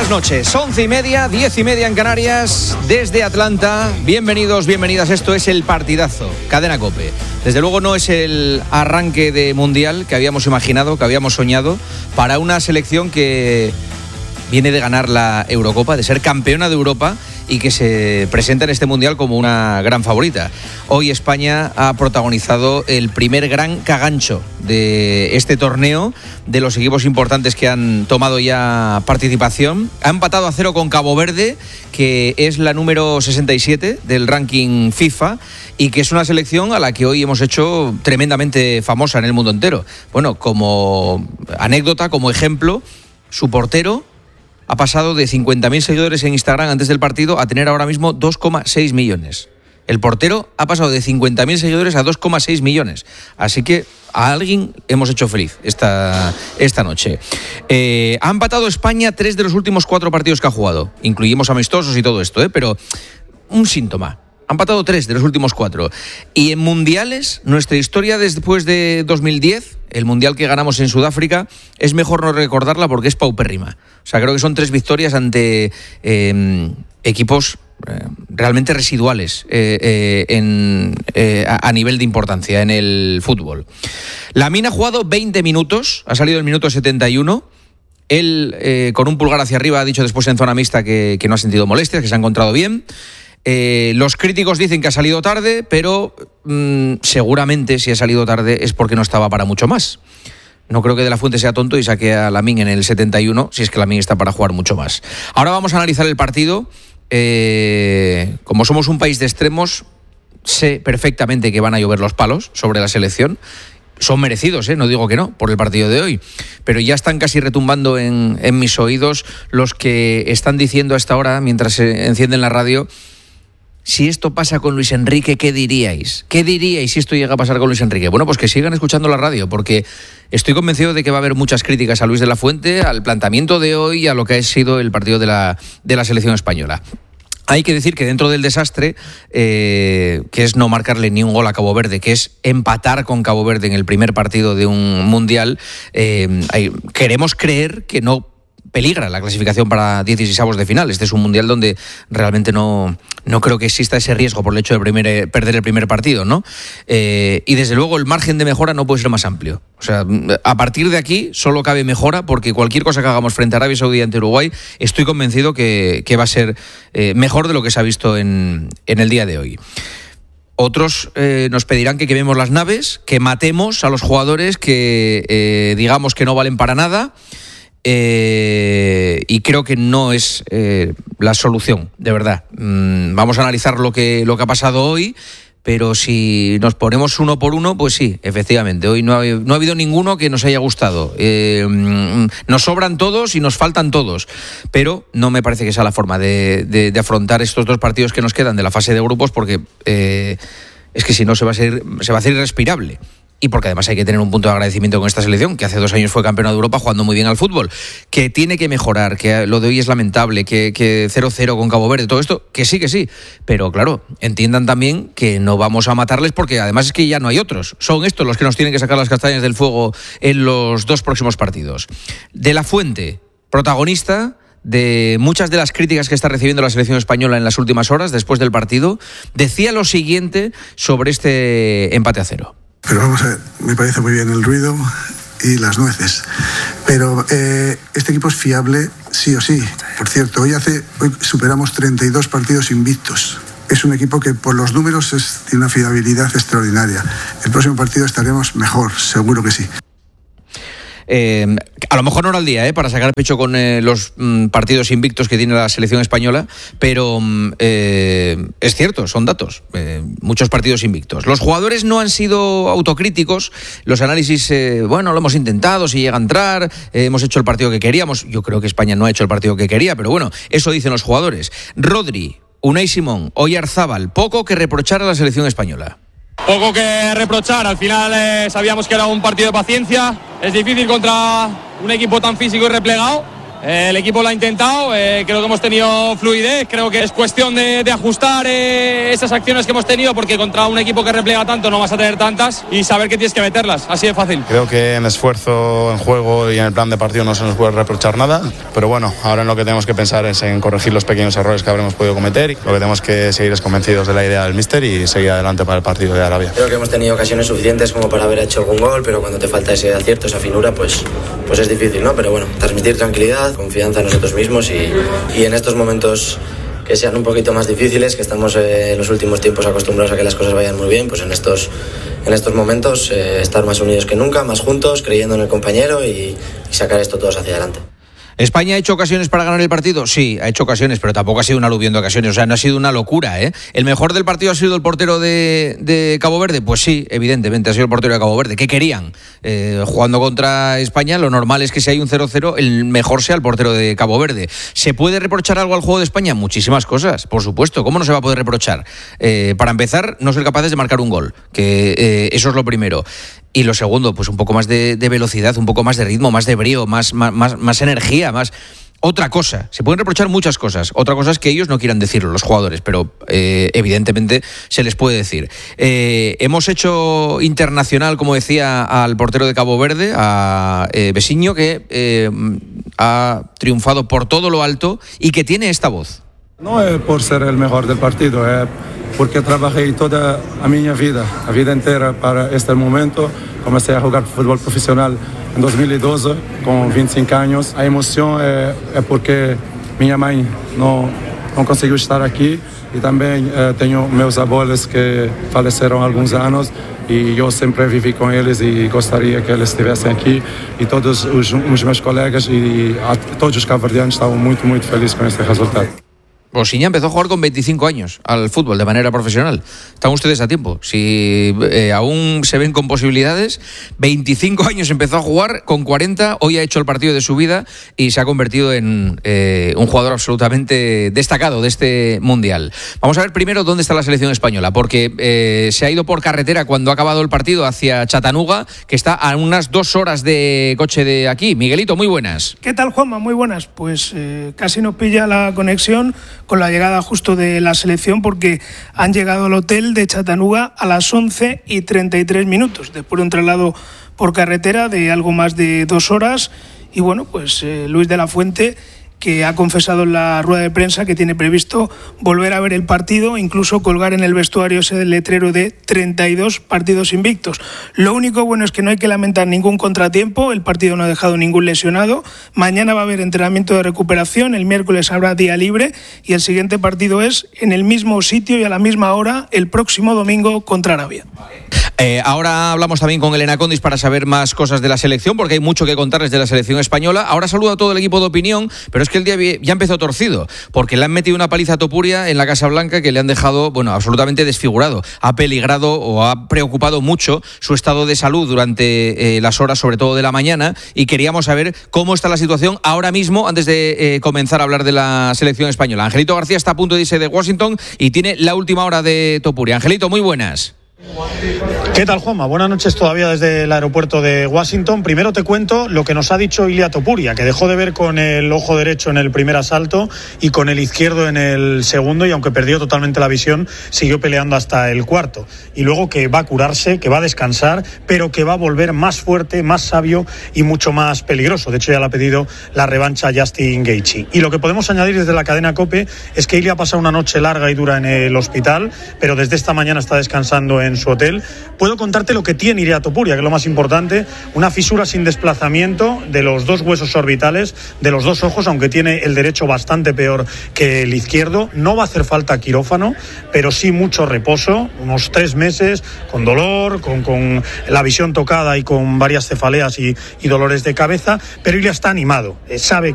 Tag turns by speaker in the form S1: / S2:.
S1: Buenas noches, 11:30, 10:30 en Canarias, desde Atlanta. Bienvenidos, bienvenidas, esto es El Partidazo, Cadena COPE. Desde luego no es el arranque de Mundial que habíamos imaginado, que habíamos soñado, para una selección que viene de ganar la Eurocopa, de ser campeona de Europa y que se presenta en este Mundial como una gran favorita. Hoy España ha protagonizado el primer gran cagancho de este torneo, de los equipos importantes que han tomado ya participación. Ha empatado a 0 con Cabo Verde, que es la número 67 del ranking FIFA y que es una selección a la que hoy hemos hecho tremendamente famosa en el mundo entero. Bueno, como anécdota, como ejemplo, su portero ha pasado de 50.000 seguidores en Instagram antes del partido a tener ahora mismo 2,6 millones. El portero ha pasado de 50.000 seguidores a 2,6 millones. Así que a alguien hemos hecho feliz esta noche. Ha empatado España 3 de los últimos 4 partidos que ha jugado. Incluimos amistosos y todo esto, pero un síntoma. Han empatado 3 de los últimos 4. Y en mundiales, nuestra historia después de 2010, el mundial que ganamos en Sudáfrica, es mejor no recordarla porque es paupérrima. O sea, creo que son 3 victorias ante equipos realmente residuales a nivel de importancia en el fútbol. Lamine ha jugado 20 minutos, ha salido el minuto 71. Él, con un pulgar hacia arriba, ha dicho después en zona mixta que no ha sentido molestias, que se ha encontrado bien. Los críticos dicen que ha salido tarde, pero seguramente si ha salido tarde es porque no estaba para mucho más. No creo que De la Fuente sea tonto y saque a Lamine en el 71, si es que Lamine está para jugar mucho más. Ahora vamos a analizar el partido. Como somos un país de extremos, sé perfectamente que van a llover los palos sobre la selección. Son merecidos, no digo que no, por el partido de hoy. Pero ya están casi retumbando en mis oídos los que están diciendo a esta hora, mientras se encienden la radio: si esto pasa con Luis Enrique, ¿qué diríais? ¿Qué diríais si esto llega a pasar con Luis Enrique? Bueno, pues que sigan escuchando la radio, porque estoy convencido de que va a haber muchas críticas a Luis de la Fuente, al planteamiento de hoy y a lo que ha sido el partido de la selección española. Hay que decir que dentro del desastre, que es no marcarle ni un gol a Cabo Verde, que es empatar con Cabo Verde en el primer partido de un mundial, queremos creer que no peligra la clasificación para 16avos de final. Este es un mundial donde realmente no creo que exista ese riesgo por el hecho de perder el primer partido, ¿no? Y desde luego el margen de mejora no puede ser más amplio. O sea, a partir de aquí solo cabe mejora, porque cualquier cosa que hagamos frente a Arabia Saudí ante Uruguay, estoy convencido que va a ser mejor de lo que se ha visto en el día de hoy. Otros nos pedirán que quememos las naves, que matemos a los jugadores que digamos que no valen para nada. Y creo que no es la solución, de verdad. Vamos a analizar lo que ha pasado hoy, pero si nos ponemos uno por uno, pues sí, efectivamente, hoy no ha habido ninguno que nos haya gustado. Nos sobran todos y nos faltan todos, pero no me parece que sea la forma de afrontar estos 2 partidos que nos quedan de la fase de grupos, porque es que si no se va a hacer irrespirable. Y porque además hay que tener un punto de agradecimiento con esta selección, que hace 2 años fue campeona de Europa jugando muy bien al fútbol, que tiene que mejorar, que lo de hoy es lamentable, que 0-0 con Cabo Verde, todo esto, que sí, pero claro, entiendan también que no vamos a matarles, porque además es que ya no hay otros, son estos los que nos tienen que sacar las castañas del fuego en los 2 próximos partidos. De la Fuente, protagonista de muchas de las críticas que está recibiendo la selección española en las últimas horas después del partido, decía lo siguiente sobre este empate a 0.
S2: Pero vamos a ver, me parece muy bien el ruido y las nueces. Pero este equipo es fiable sí o sí. Por cierto, hoy superamos 32 partidos invictos. Es un equipo que por los números tiene una fiabilidad extraordinaria. El próximo partido estaremos mejor, seguro que sí.
S1: A lo mejor no era el día para sacar pecho con los partidos invictos que tiene la selección española, pero es cierto, son datos, muchos partidos invictos. Los jugadores no han sido autocríticos, los análisis, lo hemos intentado, si llega a entrar, hemos hecho el partido que queríamos. Yo creo que España no ha hecho el partido que quería, pero bueno, eso dicen los jugadores. Rodri, Unai Simón, Oyarzábal, poco que reprochar a la selección española.
S3: Poco que reprochar, al final sabíamos que era un partido de paciencia. Es difícil contra un equipo tan físico y replegado, El equipo lo ha intentado, creo que hemos tenido fluidez, creo que es cuestión de ajustar esas acciones que hemos tenido, porque contra un equipo que repliega tanto no vas a tener tantas, y saber que tienes que meterlas, así de fácil.
S4: Creo que en esfuerzo, en juego y en el plan de partido no se nos puede reprochar nada, pero bueno, ahora en lo que tenemos que pensar es en corregir los pequeños errores que habremos podido cometer, y lo que tenemos que seguir es convencidos de la idea del míster y seguir adelante para el partido de Arabia.
S5: Creo que hemos tenido ocasiones suficientes como para haber hecho algún gol, pero cuando te falta ese acierto, esa finura, pues es difícil, ¿no? Pero bueno, transmitir tranquilidad, confianza en nosotros mismos y en estos momentos que sean un poquito más difíciles, que estamos en los últimos tiempos acostumbrados a que las cosas vayan muy bien, pues en estos momentos estar más unidos que nunca, más juntos, creyendo en el compañero y sacar esto todos hacia adelante.
S1: ¿España ha hecho ocasiones para ganar el partido? Sí, ha hecho ocasiones, pero tampoco ha sido un aluvión de ocasiones. O sea, no ha sido una locura, ¿eh? ¿El mejor del partido ha sido el portero de Cabo Verde? Pues sí, evidentemente ha sido el portero de Cabo Verde. ¿Qué querían? Jugando contra España, lo normal es que si hay un 0-0, el mejor sea el portero de Cabo Verde. ¿Se puede reprochar algo al juego de España? Muchísimas cosas, por supuesto. ¿Cómo no se va a poder reprochar? Para empezar, no ser capaces de marcar un gol, que eso es lo primero. Y lo segundo, pues un poco más de velocidad, un poco más de ritmo, más de brío, más energía, más... Otra cosa, se pueden reprochar muchas cosas. Otra cosa es que ellos no quieran decirlo, los jugadores, pero evidentemente se les puede decir. Hemos hecho internacional, como decía, al portero de Cabo Verde, a Besiño, que ha triunfado por todo lo alto y que tiene esta voz.
S6: No es por ser el mejor del partido, es porque trabajé toda a mi vida, la vida entera para este momento. Comencé a jugar fútbol profesional en 2012, con 25 años. La emoción es porque mi mamá no consiguió estar aquí y también tengo meus abuelos que fallecieron algunos años y yo siempre viví con ellos y gustaría que ellos estuviesen aquí y todos os meus colegas y todos los caboverdianos estaban muy, muy felices con este resultado.
S1: Bosiña empezó a jugar con 25 años al fútbol de manera profesional. Están ustedes a tiempo. Si aún se ven con posibilidades, 25 años empezó a jugar, con 40 hoy ha hecho el partido de su vida y se ha convertido en un jugador absolutamente destacado de este Mundial. Vamos a ver primero dónde está la selección española, porque se ha ido por carretera cuando ha acabado el partido hacia Chattanooga, que está a unas 2 horas de coche de aquí. Miguelito, muy buenas.
S7: ¿Qué tal, Juanma? Muy buenas. Pues casi nos pilla la conexión con la llegada justo de la selección, porque han llegado al hotel de Chattanooga a las 11:33, después de un traslado por carretera de algo más de 2 horas. Y bueno, pues Luis de la Fuente, que ha confesado en la rueda de prensa que tiene previsto volver a ver el partido, incluso colgar en el vestuario ese letrero de 32 partidos invictos. Lo único bueno es que no hay que lamentar ningún contratiempo, el partido no ha dejado ningún lesionado, mañana va a haber entrenamiento de recuperación, el miércoles habrá día libre y el siguiente partido es en el mismo sitio y a la misma hora el próximo domingo contra Arabia.
S1: Ahora hablamos también con Elena Condis para saber más cosas de la selección, porque hay mucho que contarles de la selección española. Ahora saludo a todo el equipo de Opinión, pero es que el día ya empezó torcido, porque le han metido una paliza a Topuria en la Casa Blanca que le han dejado, absolutamente desfigurado. Ha peligrado o ha preocupado mucho su estado de salud durante las horas, sobre todo de la mañana, y queríamos saber cómo está la situación ahora mismo, antes de comenzar a hablar de la selección española. Angelito García está a punto de irse de Washington y tiene la última hora de Topuria. Angelito, muy buenas.
S8: ¿Qué tal, Juanma? Buenas noches todavía desde el aeropuerto de Washington. Primero te cuento lo que nos ha dicho Ilia Topuria, que dejó de ver con el ojo derecho en el primer asalto y con el izquierdo en el segundo, y aunque perdió totalmente la visión, siguió peleando hasta el cuarto. Y luego que va a curarse, que va a descansar, pero que va a volver más fuerte, más sabio y mucho más peligroso. De hecho, ya le ha pedido la revancha a Justin Gaethje. Y lo que podemos añadir desde la cadena COPE es que Ilia ha pasado una noche larga y dura en el hospital, pero desde esta mañana está descansando en su hotel. Puedo contarte lo que tiene Ilia Topuria, que es lo más importante: una fisura sin desplazamiento de los 2 huesos orbitales de los 2 ojos, aunque tiene el derecho bastante peor que el izquierdo. No va a hacer falta quirófano, pero sí mucho reposo, unos 3 meses con dolor, con la visión tocada y con varias cefaleas y dolores de cabeza, pero Ilia está animado, sabe